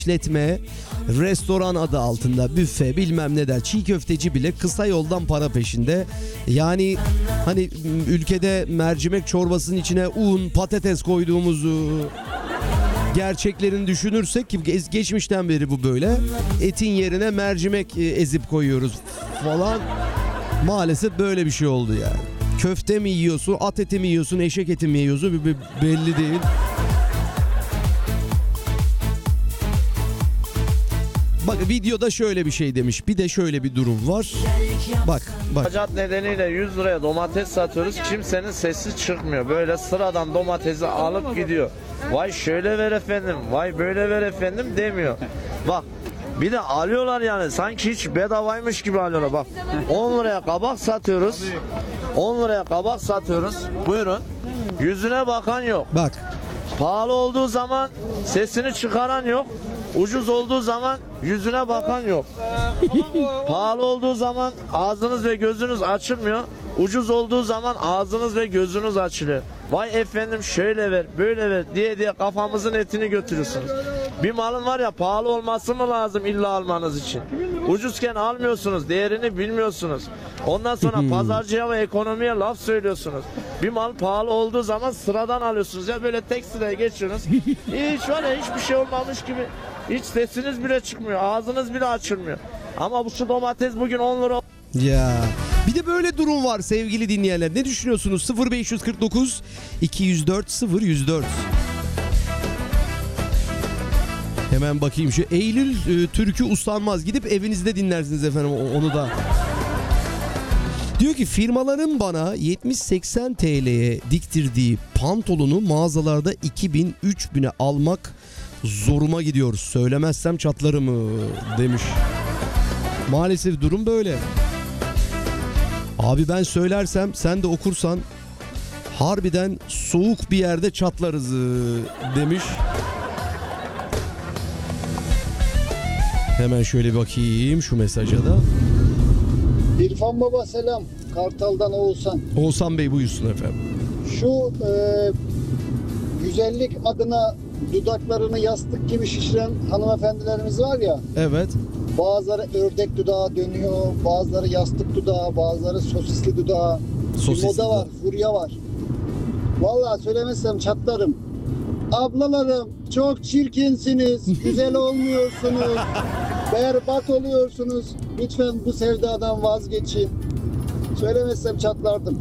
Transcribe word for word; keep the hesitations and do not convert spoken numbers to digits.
işletme, restoran adı altında büfe bilmem ne der, çiğ köfteci bile kısa yoldan para peşinde. Yani hani ülkede mercimek çorbasının içine un, patates koyduğumuzu gerçeklerini düşünürsek ki geçmişten beri bu böyle. Etin yerine mercimek ezip koyuyoruz falan. Maalesef böyle bir şey oldu yani. Köfte mi yiyorsun, at eti mi yiyorsun, eşek eti mi yiyorsun belli değil. Bak videoda şöyle bir şey demiş. Bir de şöyle bir durum var. Bak bak. İhracat nedeniyle yüz liraya domates satıyoruz. Kimsenin sesi çıkmıyor. Böyle sıradan domatesi alıp gidiyor. Vay şöyle ver efendim, vay böyle ver efendim demiyor. Bak bir de alıyorlar yani sanki hiç bedavaymış gibi alıyorlar. Bak on liraya kabak satıyoruz. on liraya kabak satıyoruz. Buyurun. Yüzüne bakan yok. Bak. Pahalı olduğu zaman sesini çıkaran yok. Ucuz olduğu zaman yüzüne bakan yok. Pahalı olduğu zaman ağzınız ve gözünüz açılmıyor. Ucuz olduğu zaman ağzınız ve gözünüz açılıyor. Vay efendim şöyle ver, böyle ver diye diye kafamızın etini götürüyorsunuz. Bir malın var ya pahalı olması mı lazım illa almanız için? Ucuzken almıyorsunuz, değerini bilmiyorsunuz. Ondan sonra pazarcıya ve ekonomiye laf söylüyorsunuz. Bir mal pahalı olduğu zaman sıradan alıyorsunuz. Ya böyle tek sıraya geçiyorsunuz. Hiç var ya hiçbir şey olmamış gibi. Hiç sesiniz bile çıkmıyor, ağzınız bile açılmıyor. Ama bu şu domates bugün on lira. Ya bir de böyle durum var sevgili dinleyenler. Ne düşünüyorsunuz? sıfır beş kırk dokuz iki yüz dört sıfır yüz dört. Hemen bakayım şu Eylül e, türkü uslanmaz. Gidip evinizde dinlersiniz efendim onu da. Diyor ki firmaların bana yetmiş seksen T L'ye diktirdiği pantolonu mağazalarda iki bin üç bine almak zoruma gidiyor. Söylemezsem çatlarım demiş. Maalesef durum böyle. Abi ben söylersem sen de okursan harbiden soğuk bir yerde çatlarız demiş. Hemen şöyle bakayım şu mesaja da. İrfan Baba selam. Kartal'dan Oğuzhan. Oğuzhan Bey buyursun efendim. Şu e, güzellik adına dudaklarını yastık gibi şişiren hanımefendilerimiz var ya. Evet. Bazıları ördek dudağı dönüyor, bazıları yastık dudağı, bazıları sosisli dudağı. Sosisli bir moda var, dudağı. furya var. Vallahi söylemezsem çatlarım. Ablalarım çok çirkinsiniz, güzel olmuyorsunuz, berbat oluyorsunuz. Lütfen bu sevdadan vazgeçin. Söylemezsem çatlardım.